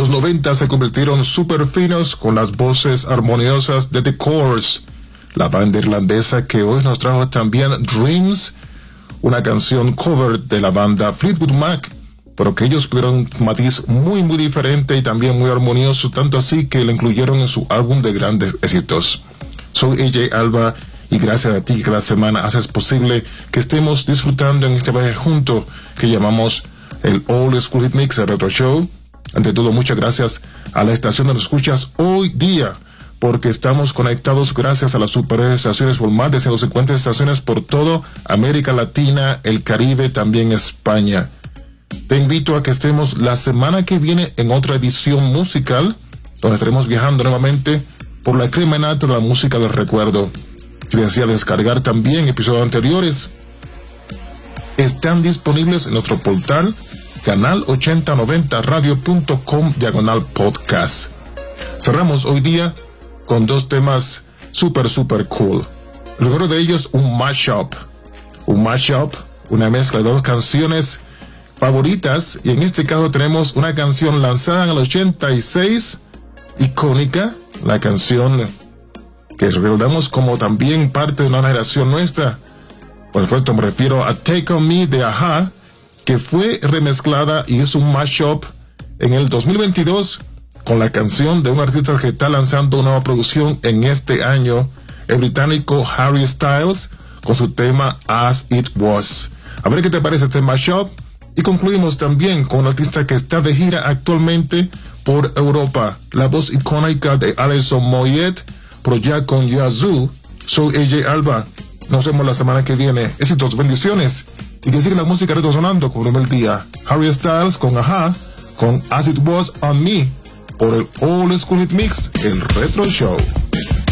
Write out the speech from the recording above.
Los 90 se convirtieron súper finos con las voces armoniosas de The Corrs, la banda irlandesa que hoy nos trajo también Dreams, una canción cover de la banda Fleetwood Mac, pero que ellos tuvieron un matiz muy diferente y también muy armonioso, tanto así que lo incluyeron en su álbum de grandes éxitos. Soy AJ Alba y gracias a ti que cada semana haces posible que estemos disfrutando en este viaje junto que llamamos el Old School Hit Mix, el Retro Show. Ante todo, muchas gracias a la estación de los escuchas hoy día, porque estamos conectados gracias a las super estaciones por más de 150 estaciones por todo América Latina, el Caribe, también España. Te invito a que estemos la semana que viene en otra edición musical, donde estaremos viajando nuevamente por la crema innata de la música del recuerdo. Si deseas descargar también episodios anteriores, están disponibles en nuestro portal canal8090radio.com/podcast. Cerramos hoy día con dos temas super cool. El primero de ellos, un mashup, una mezcla de dos canciones favoritas, y en este caso tenemos una canción lanzada en el 86, icónica, la canción que recordamos como también parte de una generación nuestra. Por supuesto me refiero a Take On Me de A-ha, que fue remezclada y es un mashup en el 2022 con la canción de un artista que está lanzando una nueva producción en este año, el británico Harry Styles, con su tema As It Was. A ver qué te parece este mashup. Y concluimos también con un artista que está de gira actualmente por Europa, la voz icónica de Alison Moyet, pero ya con Yazoo. Soy AJ Alba. Nos vemos la semana que viene. Éxitos, bendiciones. Y que siga la música resonando como el día. Harry Styles con A-ha, con As It Was On Me, por el Old School Hit Mix, el Retro Show.